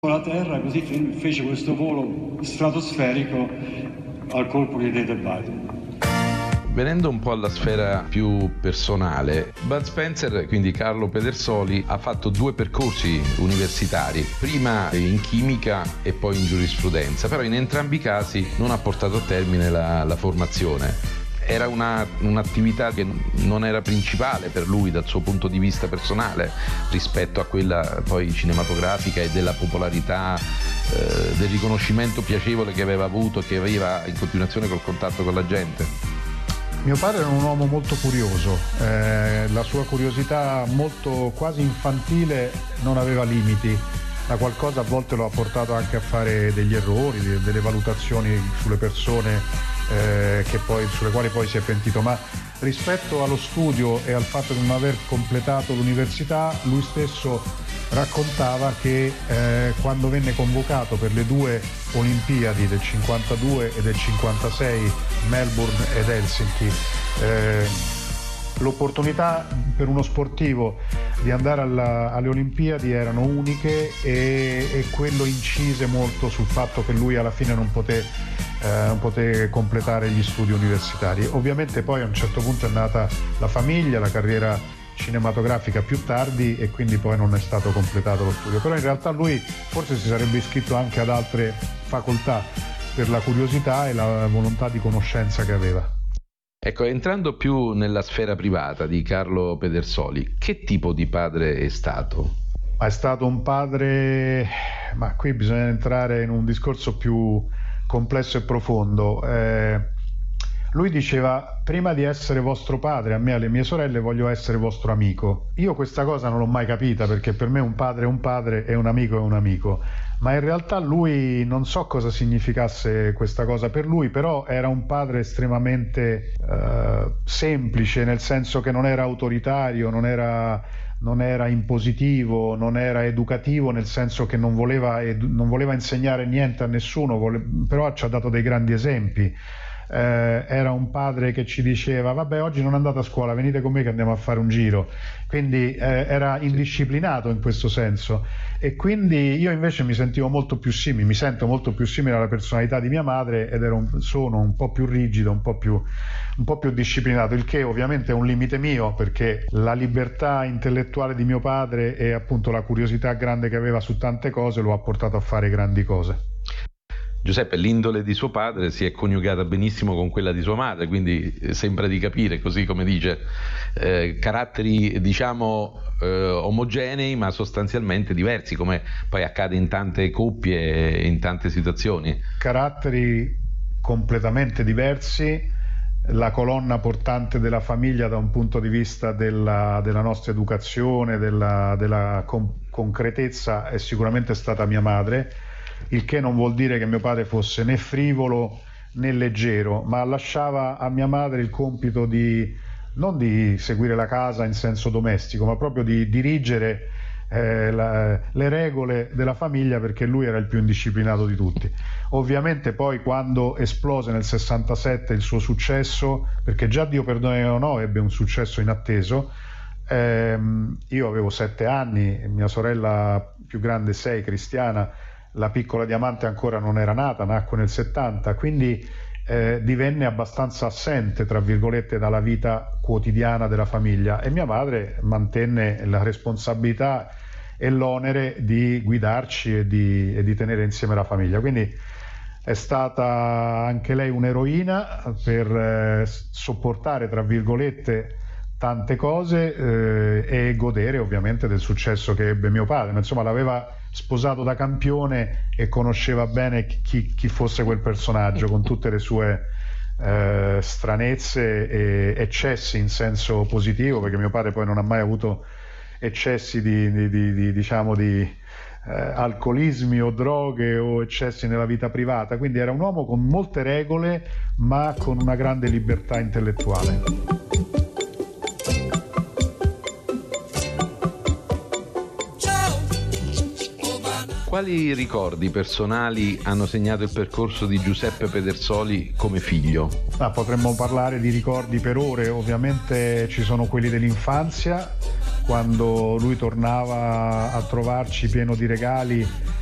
la Terra, così fece questo volo stratosferico al colpo che diede Biden. Venendo un po' alla sfera più personale, Bud Spencer, quindi Carlo Pedersoli, ha fatto 2 percorsi universitari, prima in chimica e poi in giurisprudenza, però in entrambi i casi non ha portato a termine la formazione. Era un'attività che non era principale per lui dal suo punto di vista personale rispetto a quella poi cinematografica e della popolarità, del riconoscimento piacevole che aveva avuto e che aveva in continuazione col contatto con la gente. Mio padre era un uomo molto curioso, la sua curiosità molto quasi infantile non aveva limiti, da qualcosa a volte lo ha portato anche a fare degli errori, delle valutazioni sulle persone sulle quali poi si è pentito, ma rispetto allo studio e al fatto di non aver completato l'università, lui stesso raccontava che quando venne convocato per le 2 Olimpiadi del 52 e del 56, Melbourne ed Helsinki, l'opportunità per uno sportivo di andare alle Olimpiadi erano uniche e quello incise molto sul fatto che lui alla fine non poté completare gli studi universitari. Ovviamente poi a un certo punto è nata la famiglia, la carriera cinematografica più tardi e quindi poi non è stato completato lo studio, però in realtà lui forse si sarebbe iscritto anche ad altre facoltà per la curiosità e la volontà di conoscenza che aveva. Ecco, entrando più nella sfera privata di Carlo Pedersoli, che tipo di padre è stato? È stato un padre, ma qui bisogna entrare in un discorso più complesso e profondo. Lui diceva: prima di essere vostro padre, a me e alle mie sorelle, voglio essere vostro amico. Io questa cosa non l'ho mai capita, perché per me un padre è un padre e un amico è un amico, ma in realtà lui, non so cosa significasse questa cosa per lui, però era un padre estremamente semplice, nel senso che non era autoritario, non era impositivo, non era educativo, nel senso che non voleva insegnare niente a nessuno, però ci ha dato dei grandi esempi. Era un padre che ci diceva: vabbè, oggi non andate a scuola, venite con me che andiamo a fare un giro, quindi era indisciplinato in questo senso, e quindi io invece mi sento molto più simile alla personalità di mia madre, ed sono un po' più rigido, un po' più disciplinato, il che ovviamente è un limite mio, perché la libertà intellettuale di mio padre e appunto la curiosità grande che aveva su tante cose lo ha portato a fare grandi cose. Giuseppe, l'indole di suo padre si è coniugata benissimo con quella di sua madre, quindi sembra di capire, così come dice, caratteri diciamo omogenei ma sostanzialmente diversi, come poi accade in tante coppie e in tante situazioni. Caratteri completamente diversi, la colonna portante della famiglia da un punto di vista della nostra educazione, della concretezza, è sicuramente stata mia madre, il che non vuol dire che mio padre fosse né frivolo né leggero, ma lasciava a mia madre il compito non di seguire la casa in senso domestico, ma proprio di dirigere le regole della famiglia, perché lui era il più indisciplinato di tutti. Ovviamente poi, quando esplose nel 67 il suo successo, perché già Dio perdoni o no ebbe un successo inatteso, io avevo 7 anni, mia sorella più grande 6, Cristiana, la piccola Diamante ancora non era nata, nacque nel 70, quindi divenne abbastanza assente, tra virgolette, dalla vita quotidiana della famiglia, e mia madre mantenne la responsabilità e l'onere di guidarci e di tenere insieme la famiglia. Quindi è stata anche lei un'eroina per sopportare, tra virgolette, tante cose e godere ovviamente del successo che ebbe mio padre. Ma insomma, l'aveva sposato da campione e conosceva bene chi fosse quel personaggio, con tutte le sue stranezze e eccessi in senso positivo, perché mio padre poi non ha mai avuto eccessi di alcolismi o droghe o eccessi nella vita privata, quindi era un uomo con molte regole ma con una grande libertà intellettuale. Quali ricordi personali hanno segnato il percorso di Giuseppe Pedersoli come figlio? Potremmo parlare di ricordi per ore, ovviamente ci sono quelli dell'infanzia, quando lui tornava a trovarci pieno di regali